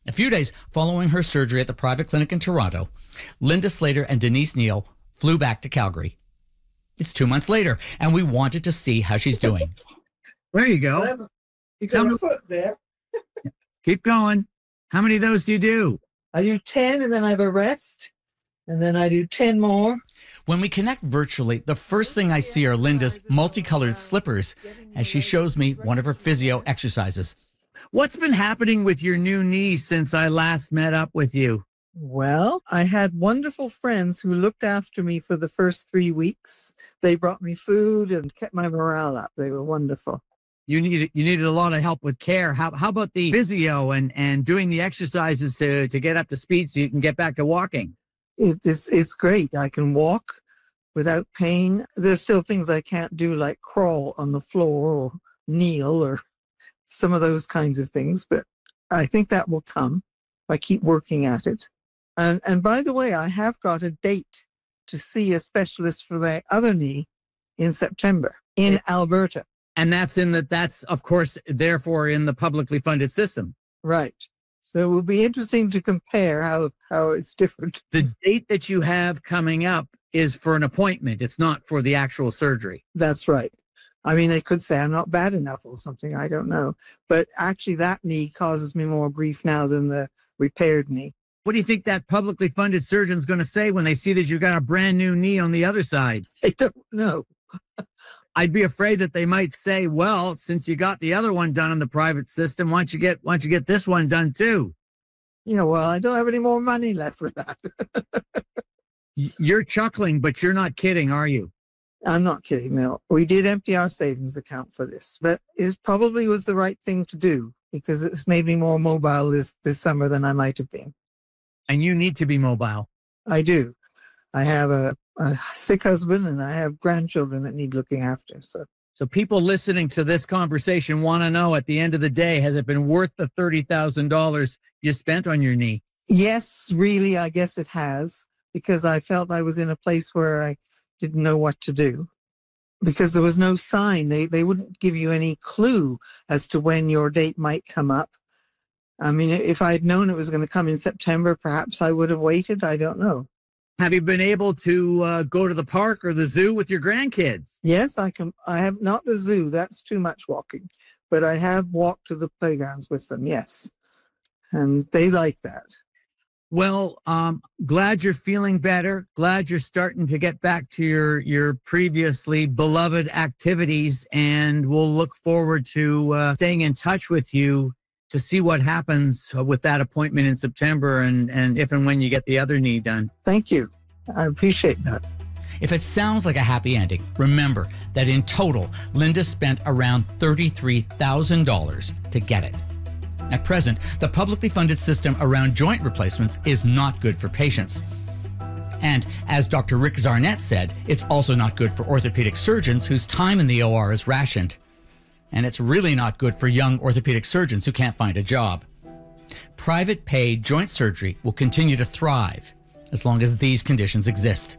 A few days following her surgery at the private clinic in Toronto, Linda Slater and Denise Neal flew back to Calgary. It's 2 months later, and we wanted to see how she's doing. There you go. You got a foot there. Keep going. How many of those do you do? I do 10, and then I have a rest, and then I do 10 more. When we connect virtually, the first thing I see are Linda's multicolored slippers as she shows me one of her physio exercises. What's been happening with your new knee since I last met up with you? Well, I had wonderful friends who looked after me for the first 3 weeks. They brought me food and kept my morale up. They were wonderful. You needed a lot of help with care. How about the physio and doing the exercises to get up to speed so you can get back to walking? It's great. I can walk without pain. There's still things I can't do, like crawl on the floor or kneel or some of those kinds of things, but I think that will come if I keep working at it. And by the way, I have got a date to see a specialist for the other knee in September in Alberta. And that's of course, therefore in the publicly funded system. Right. So it will be interesting to compare how it's different. The date that you have coming up is for an appointment. It's not for the actual surgery. That's right. I mean, they could say I'm not bad enough or something. I don't know. But actually, that knee causes me more grief now than the repaired knee. What do you think that publicly funded surgeon's going to say when they see that you've got a brand new knee on the other side? I don't know. I'd be afraid that they might say, well, since you got the other one done in the private system, why don't you get this one done too? Yeah, well, I don't have any more money left for that. You're chuckling, but you're not kidding, are you? I'm not kidding, no. We did empty our savings account for this, but it probably was the right thing to do because it's made me more mobile this summer than I might have been. And you need to be mobile. I do. I have a sick husband and I have grandchildren that need looking after. So people listening to this conversation want to know at the end of the day, has it been worth the $30,000 you spent on your knee? Yes, really, I guess it has, because I felt I was in a place where I didn't know what to do because there was no sign. They wouldn't give you any clue as to when your date might come up. I mean, if I'd known it was going to come in September, perhaps I would have waited. I don't know. Have you been able to go to the park or the zoo with your grandkids? Yes, I can. I have not the zoo. That's too much walking. But I have walked to the playgrounds with them, yes. And they like that. Well, glad you're feeling better. Glad you're starting to get back to your previously beloved activities. And we'll look forward to staying in touch with you to see what happens with that appointment in September and if and when you get the other knee done. Thank you. I appreciate that. If it sounds like a happy ending, remember that in total, Linda spent around $33,000 to get it. At present, the publicly funded system around joint replacements is not good for patients. And as Dr. Rick Zarnett said, it's also not good for orthopedic surgeons whose time in the OR is rationed. And it's really not good for young orthopedic surgeons who can't find a job. Private paid joint surgery will continue to thrive as long as these conditions exist.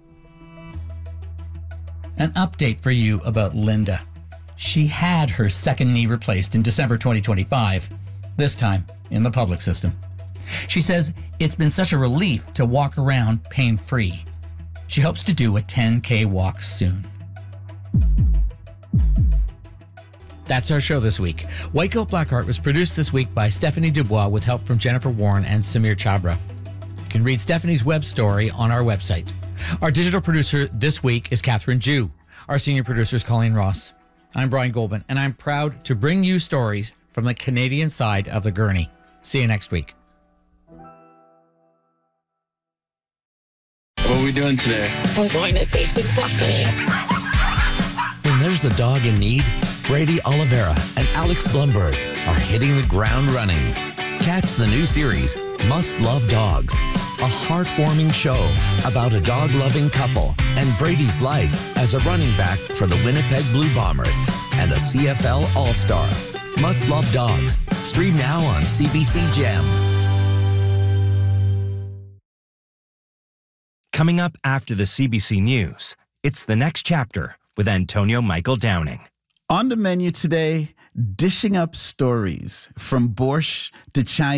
An update for you about Linda. She had her second knee replaced in December 2025, this time in the public system. She says it's been such a relief to walk around pain-free. She hopes to do a 10K walk soon. That's our show this week. White Coat Black Heart was produced this week by Stephanie Dubois with help from Jennifer Warren and Samir Chabra. You can read Stephanie's web story on our website. Our digital producer this week is Catherine Jew. Our senior producer is Colleen Ross. I'm Brian Goldman, and I'm proud to bring you stories from the Canadian side of the gurney. See you next week. What are we doing today? We're going to save some puppies. When there's a dog in need, Brady Oliveira and Alex Blumberg are hitting the ground running. Catch the new series, Must Love Dogs, a heartwarming show about a dog-loving couple and Brady's life as a running back for the Winnipeg Blue Bombers and a CFL All-Star. Must Love Dogs. Stream now on CBC Gem. Coming up after the CBC News, it's The Next Chapter with Antonio Michael Downing. On the menu today, dishing up stories from borscht to Chinese.